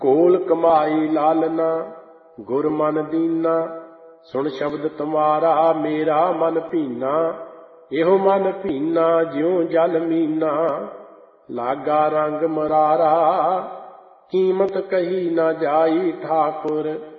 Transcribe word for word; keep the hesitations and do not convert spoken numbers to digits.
ਕੋਲ ਕਮਾਈ ਲਾਲਨਾ ਗੁਰ ਮਨ ਦੀਨਾ। ਸੁਣ ਸ਼ਬਦ ਤੁਮਾਰਾ ਮੇਰਾ ਮਨ ਭੀਨਾ। ਇਹੋ ਮਨ ਭੀਨਾ ਜਿਉ ਜਲ ਮੀਨਾ। ਲਾਗਾ ਰੰਗ ਮਰਾਰਾ ਕੀਮਤ ਕਹੀ ਨਾ ਜਾਈ ਠਾਕੁਰ।